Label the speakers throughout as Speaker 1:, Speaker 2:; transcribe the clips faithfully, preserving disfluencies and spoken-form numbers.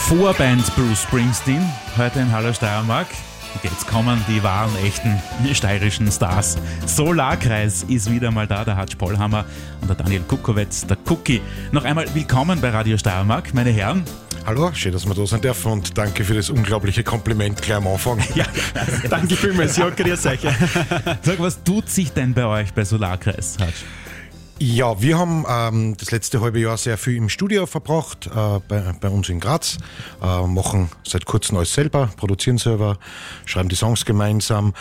Speaker 1: Vorband Bruce Springsteen, heute in Hallo Steiermark. Und jetzt kommen die wahren, echten steirischen Stars. Solarkreis ist wieder mal da, der Hatsch Pollhammer und der Daniel Kukowetz, der Cookie. Noch einmal willkommen bei Radio Steiermark, meine Herren.
Speaker 2: Hallo, schön, dass wir da sein dürfen und danke für das unglaubliche Kompliment gleich am Anfang.
Speaker 1: Ja,
Speaker 3: danke vielmals, ja, grüß euch.
Speaker 1: Sag, was tut sich denn bei euch bei Solarkreis, Hatsch?
Speaker 2: Ja, wir haben ähm, das letzte halbe Jahr sehr viel im Studio verbracht, äh, bei, bei uns in Graz, äh, machen seit kurzem alles selber, produzieren selber, schreiben die Songs gemeinsam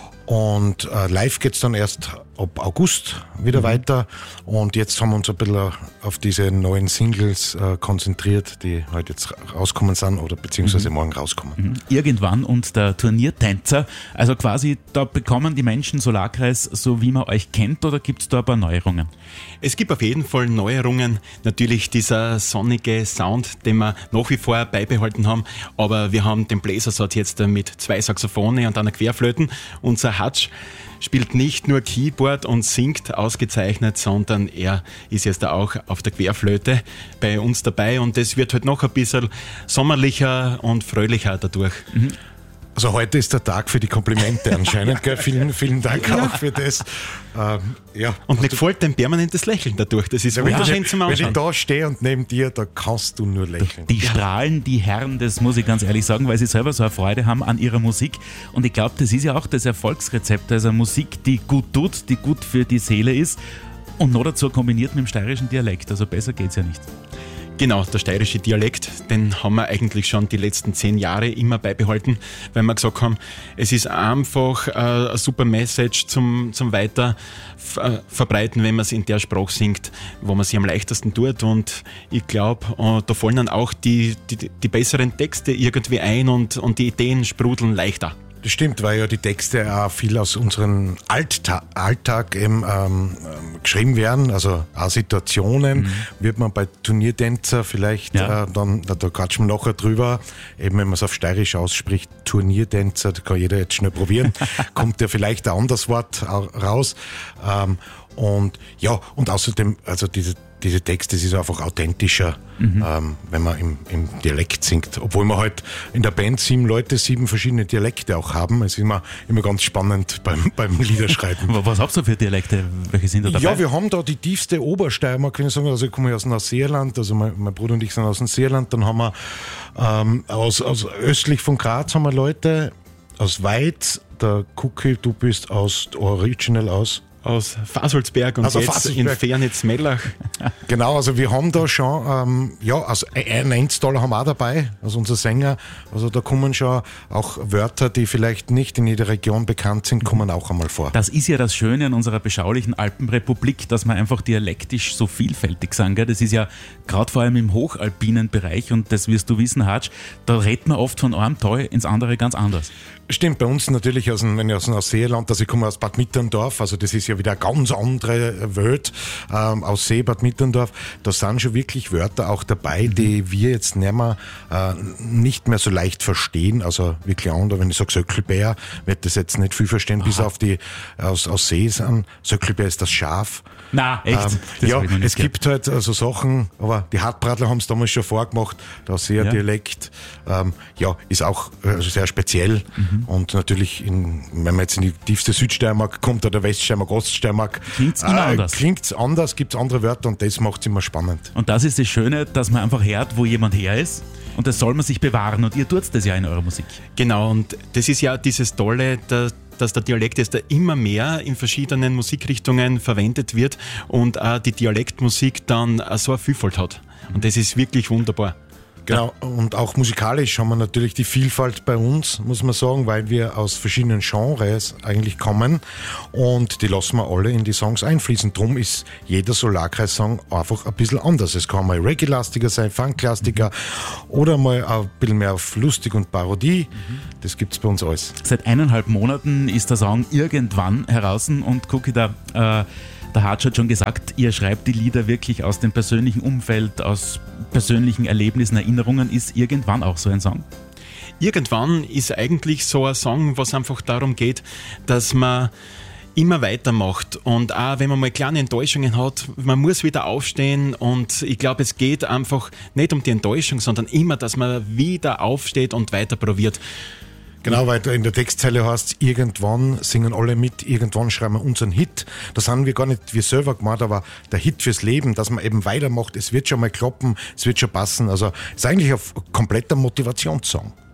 Speaker 2: und äh, live geht's dann erst ab August wieder mhm. weiter und jetzt haben wir uns ein bisschen auf diese neuen Singles äh, konzentriert, die heute jetzt rauskommen sind oder beziehungsweise mhm. morgen rauskommen.
Speaker 1: Mhm. Irgendwann und der Turniertänzer, also quasi da bekommen die Menschen Solarkreis so wie man euch kennt oder gibt es da ein paar Neuerungen?
Speaker 3: Es gibt auf jeden Fall Neuerungen, natürlich dieser sonnige Sound, den wir nach wie vor beibehalten haben, aber wir haben den Bläsersatz jetzt mit zwei Saxophone und einer Querflöten. Unser Hatsch spielt nicht nur Keyboard und singt ausgezeichnet, sondern er ist jetzt auch auf der Querflöte bei uns dabei und es wird halt noch ein bisschen sommerlicher und fröhlicher dadurch.
Speaker 1: Mhm.
Speaker 2: Also heute ist der Tag für die Komplimente anscheinend, gell? Vielen, vielen Dank
Speaker 3: ja.
Speaker 2: auch für das. Ähm, ja.
Speaker 3: Und mir gefällt dein permanentes Lächeln dadurch, das ist
Speaker 2: ja,
Speaker 3: wunderschön zum Anschauen.
Speaker 2: Wenn ich da stehe und neben dir, da kannst du nur lächeln.
Speaker 1: Die strahlen, die Herren, das muss ich ganz ehrlich sagen, weil sie selber so eine Freude haben an ihrer Musik und ich glaube, das ist ja auch das Erfolgsrezept, also Musik, die gut tut, die gut für die Seele ist und noch dazu kombiniert mit dem steirischen Dialekt, also besser geht's ja nicht.
Speaker 3: Genau, der steirische Dialekt, den haben wir eigentlich schon die letzten zehn Jahre immer beibehalten, weil wir gesagt haben, es ist einfach äh, eine super Message zum, zum Weiter äh, verbreiten, wenn man es in der Sprache singt, wo man sie am leichtesten tut und ich glaube, äh, da fallen dann auch die, die, die besseren Texte irgendwie ein und, und die Ideen sprudeln leichter.
Speaker 2: Das stimmt, weil ja die Texte auch viel aus unserem Alltag, Alltag eben, ähm, geschrieben werden, also auch Situationen, mhm. wird man bei Turniertänzer vielleicht, ja. äh, dann, da, da quatschen wir nachher drüber, eben wenn man es auf Steirisch ausspricht, Turniertänzer, da kann jeder jetzt schnell probieren, kommt ja vielleicht ein anderes Wort raus. Ähm, und ja, und außerdem, also diese Diese Texte, das ist einfach authentischer, mhm. ähm, wenn man im, im Dialekt singt. Obwohl wir halt in der Band sieben Leute, sieben verschiedene Dialekte auch haben. Es ist immer, immer ganz spannend beim, beim Liederschreiben.
Speaker 1: Was habt ihr für Dialekte? Welche sind da dabei?
Speaker 2: Ja, wir haben da die tiefste Obersteiermark, kann ich sagen. Also ich komme aus dem Seerland, also mein, mein Bruder und ich sind aus dem Seerland. Dann haben wir ähm, aus, aus östlich von Graz haben wir Leute, aus Weiz, der Cookie, du bist aus Original aus...
Speaker 3: Aus Fasoldsberg und
Speaker 2: also
Speaker 3: jetzt
Speaker 2: Fasoldsberg.
Speaker 3: in Fernitz-Mellach.
Speaker 2: Genau, also wir haben da schon, ähm, ja, also ein Enztaler haben wir auch dabei, also unser Sänger, also da kommen schon auch Wörter, die vielleicht nicht in jeder Region bekannt sind, kommen auch einmal vor.
Speaker 1: Das ist ja das Schöne an unserer beschaulichen Alpenrepublik, dass wir einfach dialektisch so vielfältig sind, gell? Das ist ja gerade vor allem im hochalpinen Bereich und das wirst du wissen, Hatsch, da redet man oft von einem Tal ins andere ganz anders.
Speaker 2: Stimmt, bei uns natürlich, aus dem, wenn ich aus dem Seeland, also ich komme aus Bad Mitterndorf, also das ist ja wieder eine ganz andere Welt, ähm, aus See, Bad Mitterndorf, da sind schon wirklich Wörter auch dabei, die wir jetzt nicht mehr, äh, nicht mehr so leicht verstehen, also wirklich andere, wenn ich sage Söckelbär, wird das jetzt nicht viel verstehen, Aha. bis auf die aus, aus See sind. Söckelbär ist das Schaf.
Speaker 1: Na, echt?
Speaker 2: Ähm, ja, es gibt halt so also Sachen, aber die Hartbradler haben es damals schon vorgemacht, der Seer ja. Dialekt, ähm, ja, ist auch äh, sehr speziell. Mhm. Und natürlich, in, wenn man jetzt in die tiefste Südsteiermark kommt oder Weststeiermark, Oststeiermark,
Speaker 1: klingt's immer
Speaker 2: äh,
Speaker 1: anders.
Speaker 2: Klingt's anders, gibt's andere Wörter und das macht's immer spannend.
Speaker 1: Und das ist das Schöne, dass man einfach hört, wo jemand her ist und das soll man sich bewahren und ihr tut das ja in eurer Musik.
Speaker 3: Genau, und das ist ja dieses Tolle, dass dass der Dialekt jetzt da immer mehr in verschiedenen Musikrichtungen verwendet wird und auch die Dialektmusik dann so eine Vielfalt hat. Und das ist wirklich wunderbar.
Speaker 2: Genau, und auch musikalisch haben wir natürlich die Vielfalt bei uns, muss man sagen, weil wir aus verschiedenen Genres eigentlich kommen und die lassen wir alle in die Songs einfließen. Drum ist jeder Solarkreis-Song einfach ein bisschen anders. Es kann mal Reggae-lastiger sein, Funk-lastiger mhm. oder mal ein bisschen mehr auf lustig und Parodie. Mhm. Das gibt's bei uns alles.
Speaker 1: Seit eineinhalb Monaten ist der Song irgendwann heraus und Cookie, da äh, der Hatsch hat schon gesagt, ihr schreibt die Lieder wirklich aus dem persönlichen Umfeld, aus persönlichen Erlebnissen, Erinnerungen. Ist irgendwann auch so ein Song?
Speaker 3: Irgendwann ist eigentlich so ein Song, was einfach darum geht, dass man immer weitermacht. Und auch wenn man mal kleine Enttäuschungen hat, man muss wieder aufstehen und ich glaube, es geht einfach nicht um die Enttäuschung, sondern immer, dass man wieder aufsteht und weiter probiert.
Speaker 2: Genau, weil in der Textzeile heißt, irgendwann singen alle mit, irgendwann schreiben wir unseren Hit. Das haben wir gar nicht wir selber gemacht, aber der Hit fürs Leben, dass man eben weitermacht, es wird schon mal klappen, es wird schon passen. Also es ist eigentlich ein kompletter Motivationssong.